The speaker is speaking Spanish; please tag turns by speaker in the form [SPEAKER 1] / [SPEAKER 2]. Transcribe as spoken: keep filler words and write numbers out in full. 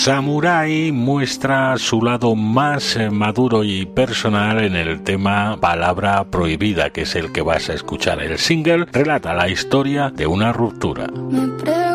[SPEAKER 1] Samurai muestra su lado más maduro y personal en el tema Palabra Prohibida, que es el que vas a escuchar. El single relata la historia de una ruptura.